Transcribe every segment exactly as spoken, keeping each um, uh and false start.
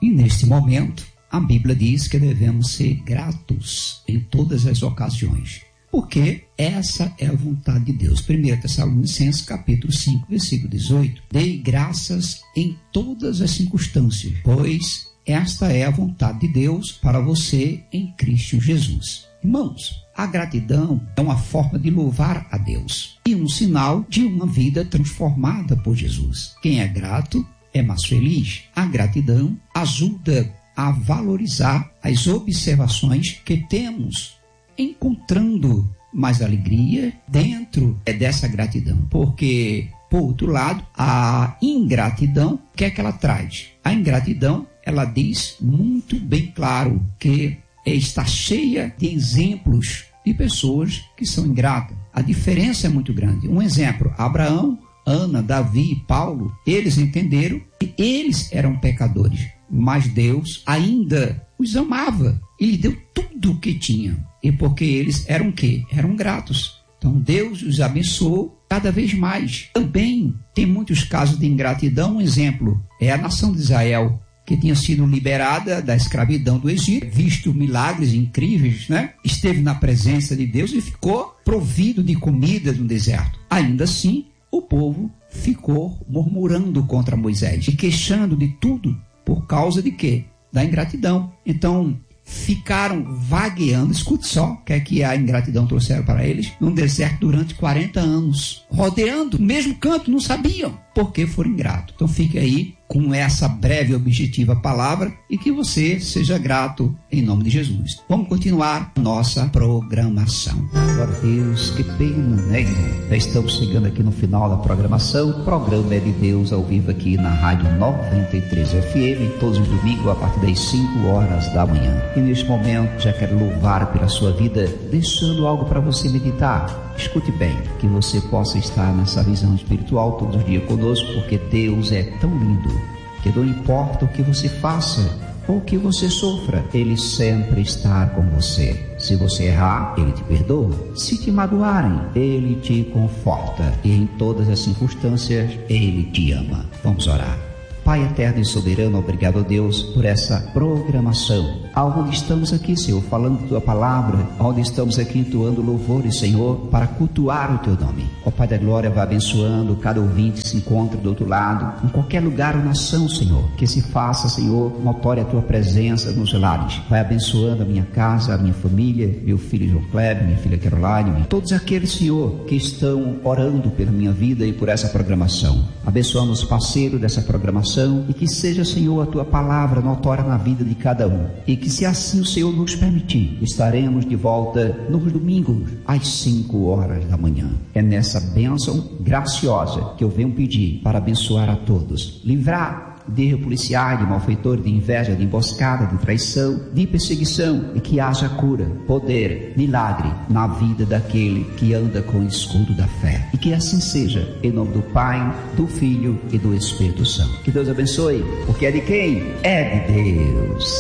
E neste momento, a Bíblia diz que devemos ser gratos em todas as ocasiões, porque essa é a vontade de Deus. primeira Tessalonicenses, capítulo cinco, versículo dezoito. Dei graças em todas as circunstâncias, pois esta é a vontade de Deus para você em Cristo Jesus. Irmãos, a gratidão é uma forma de louvar a Deus e um sinal de uma vida transformada por Jesus. Quem é grato é mais feliz. A gratidão ajuda a valorizar as observações que temos, encontrando mais alegria dentro dessa gratidão. Porque, por outro lado, a ingratidão, o que é que ela traz? A ingratidão, ela diz muito bem claro que está cheia de exemplos de pessoas que são ingratas. A diferença é muito grande. Um exemplo, Abraão, Ana, Davi e Paulo, eles entenderam que eles eram pecadores, mas Deus ainda os amava e lhe deu tudo o que tinham. E porque eles eram o quê? Eram gratos. Então Deus os abençoou cada vez mais. Também tem muitos casos de ingratidão. Um exemplo é a nação de Israel, que tinha sido liberada da escravidão do Egito, visto milagres incríveis, né? Esteve na presença de Deus e ficou provido de comida no deserto. Ainda assim, o povo ficou murmurando contra Moisés e queixando de tudo por causa de quê? Da ingratidão. Então, ficaram vagueando, escute só o que é que a ingratidão trouxeram para eles, num deserto durante quarenta anos, rodeando o mesmo canto, não sabiam porque foram ingratos. Então fique aí com essa breve e objetiva palavra e que você seja grato em nome de Jesus. Vamos continuar nossa programação. Glória a Deus, que pena, né, irmão? Já estamos chegando aqui no final da programação. O programa é de Deus ao vivo aqui na Rádio noventa e três F M, todos os domingos a partir das cinco horas da manhã. E neste momento já quero louvar pela sua vida, deixando algo para você meditar. Escute bem, que você possa estar nessa visão espiritual todos os dias conosco, porque Deus é tão lindo, que não importa o que você faça ou o que você sofra, Ele sempre está com você. Se você errar, Ele te perdoa. Se te magoarem, Ele te conforta. E em todas as circunstâncias, Ele te ama. Vamos orar. Pai eterno e soberano, obrigado a Deus por essa programação, aonde estamos aqui, Senhor, falando da Tua palavra, onde estamos aqui entoando louvores, Senhor, para cultuar o Teu nome. Ó Pai da glória, vai abençoando cada ouvinte que se encontra do outro lado, em qualquer lugar ou nação, Senhor, que se faça, Senhor, notória a Tua presença nos lares. Vai abençoando a minha casa, a minha família, meu filho João Kleber, minha filha Caroline, todos aqueles, Senhor, que estão orando pela minha vida e por essa programação. Abençoando os parceiros dessa programação, e que seja, Senhor, a Tua palavra notória na vida de cada um, e que se assim o Senhor nos permitir, estaremos de volta nos domingos às cinco horas da manhã. É nessa bênção graciosa que eu venho pedir para abençoar a todos, livrar de policiais, de malfeitores, de inveja, de emboscada, de traição, de perseguição, e que haja cura, poder, milagre na vida daquele que anda com o escudo da fé. E que assim seja, em nome do Pai, do Filho e do Espírito Santo. Que Deus abençoe, porque é de quem? É de Deus.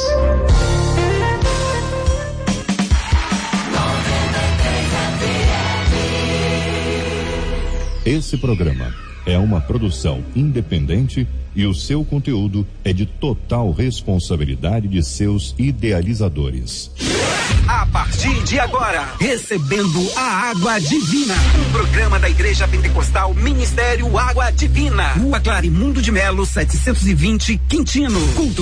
Esse programa é uma produção independente e o seu conteúdo é de total responsabilidade de seus idealizadores. A partir de agora, recebendo a Água Divina, um programa da Igreja Pentecostal Ministério Água Divina, Rua Clarimundo de Melo, setecentos e vinte, Quintino. Culto